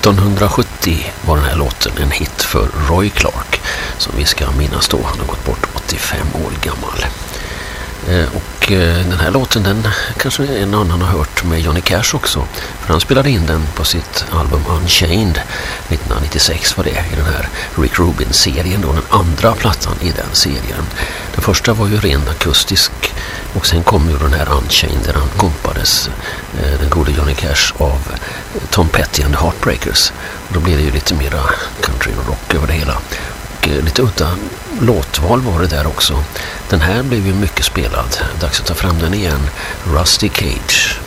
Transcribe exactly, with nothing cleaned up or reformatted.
nittonhundrasjuttio var den här låten en hit för Roy Clark, som vi ska minnas då. Han har gått bort åttiofem år gammal. Och den här låten, den kanske en annan har hört med Johnny Cash också, för han spelade in den på sitt album Unchained nittonhundranittiosex var det, i den här Rick Rubin-serien då, den andra plattan i den serien. Den första var ju ren akustisk, och sen kom ju den här Unchained där han kompades den gode Johnny Cash av Tom Petty and the Heartbreakers, och då blev det ju lite mera country och rock över det hela. Lite udda låtval var det där också. Den här blev ju mycket spelad. Dags att ta fram den igen. Rusty Cage.